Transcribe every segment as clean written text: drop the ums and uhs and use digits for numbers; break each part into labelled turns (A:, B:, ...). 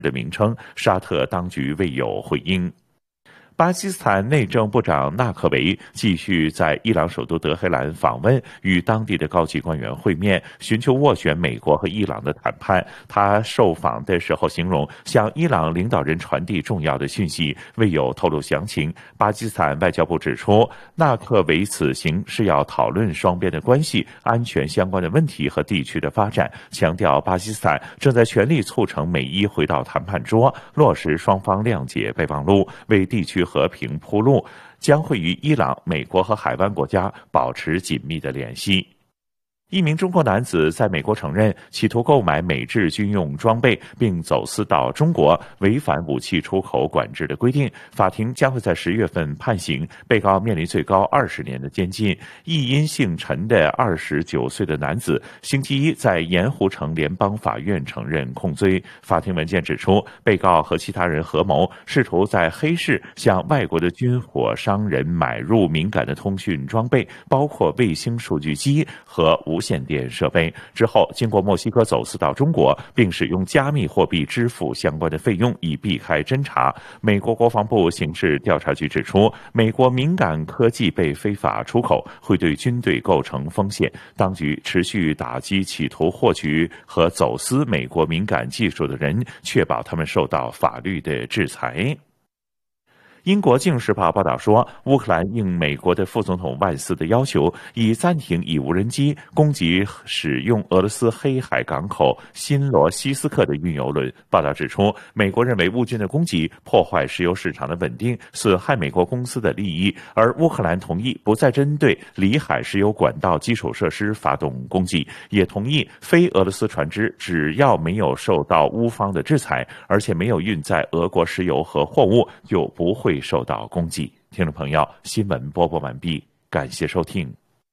A: 的名称，沙特当局未有回应。巴基斯坦内政部长纳克维继续在伊朗首都德黑兰访问，与当地的高级官员会面，寻求斡旋美国和伊朗的谈判。他受访的时候形容向伊朗领导人传递重要的讯息，未有透露详情。巴基斯坦外交部指出，纳克维此行是要讨论双边的关系、安全相关的问题和地区的发展，强调巴基斯坦正在全力促成美伊回到谈判桌，落实双方谅解备忘录，为地区和平铺路，将会与伊朗、美国和海湾国家保持紧密的联系。一名中国男子在美国承认企图购买美制军用装备并走私到中国，违反武器出口管制的规定，法庭将会在10月份判刑，被告面临最高20年的监禁。译音姓陈的29岁的男子星期一在盐湖城联邦法院承认控罪。法庭文件指出，被告和其他人合谋，试图在黑市向外国的军火商人买入敏感的通讯装备，包括卫星数据机和无线电设备，之后经过墨西哥走私到中国，并使用加密货币支付相关的费用，以避开侦查。美国国防部刑事调查局指出，美国敏感科技被非法出口，会对军队构成风险。当局持续打击企图获取和走私美国敏感技术的人，确保他们受到法律的制裁。英国《镜时报》报道说，乌克兰应美国的副总统万斯的要求，已暂停以无人机攻击使用俄罗斯黑海港口新罗西斯克的运油轮。报道指出，美国认为乌军的攻击破坏石油市场的稳定，损害美国公司的利益，而乌克兰同意不再针对里海石油管道基础设施发动攻击，也同意非俄罗斯船只只要没有受到乌方的制裁，而且没有运载俄国石油和货物，就不会受到攻击。听众朋友，新闻播报完毕，感谢收听。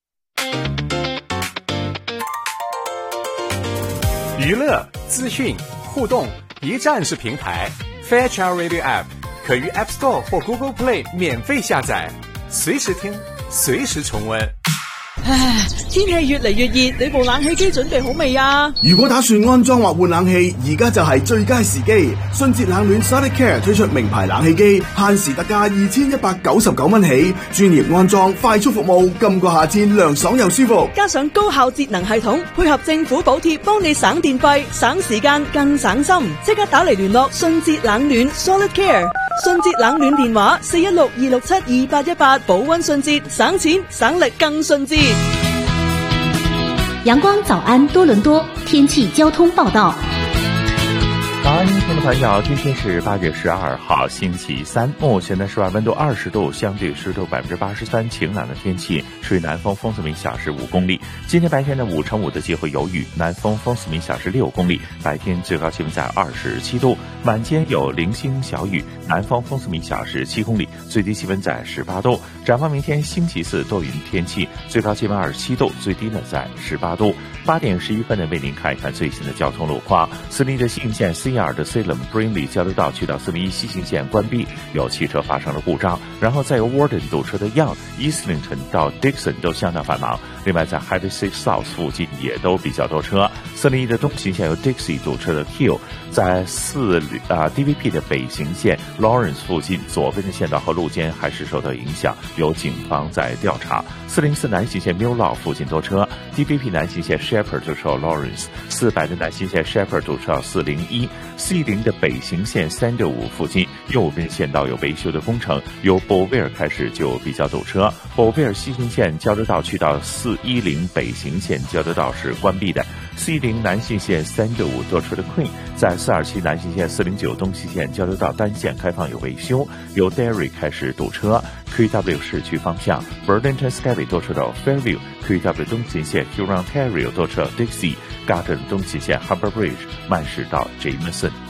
B: 娱乐、资讯、互动一站式平台 Fairchild Radio App 可于 App Store 或 Google Play 免費下載，隨時聽，隨時重溫。
C: 唉，天氣越嚟越熱，你部冷氣機準備好未啊？
D: 如果打算安裝或換冷氣，而家就係最佳時機。迅捷冷暖 Sonicare 推出名牌冷氣機，限時特價2199蚊起，專業安裝，快速服務，今個夏天涼爽又舒服。
C: 加上高效節能系統，配合政府補貼，幫你省電費、省時間、更省心。即刻打嚟聯絡迅捷冷暖 Sonicare。迅捷冷暖電話416-267-2818，保溫迅捷，省錢省力更迅捷。
E: 阳光早安多伦多天气交通报道。
A: 早安，听众朋友，今天是8月12号，星期三，目前的室外温度20度，相对湿度83%，晴朗的天气，吹南风，风速每小时5公里。今天白天的5成5的机会有雨，南风，风速每小时6公里。白天最高气温在27度，晚间有零星小雨，南风，风速每小时7公里，最低气温在18度。展望明天星期四多云天气，最高气温27度，最低呢在18度。8点11分的为您看一看最新的交通路况。401的西行线 CR 的 Salem Brinley 交流道去到401西行线关闭，有汽车发生了故障，然后再由 Warden 堵车的 Young、Islington 到 Dixon 都相当繁忙。另外在 Highway 6 South 附近也都比较多车。401的东行线由 Dixie 堵车的 Hill， 在DVP 的北行线 Lawrence 附近左边的线道和路肩还是受到影响，有警方在调查。404南行线 Milllow 附近多车， DVP 南行线 Shepherd 堵车 Lawrence， 400的南行线 Shepherd 堵车401。410的北行线365附近右边线道有维修的工程，由 Beauvais 开始就比较堵车。Beauvais 西行线交流道去到410北行线交流道是关闭的。410南行线365多车的 Queen， 在427南行线409东西线交流道单线开放有维修，由 Derry 开始堵车。QW 市区方向 Burlington Skyway 多车到 Fairview，QW 东行线 Hurontario 多车 Dixie， Garden 东行线 Harbour Bridge 慢驶到 Jameson。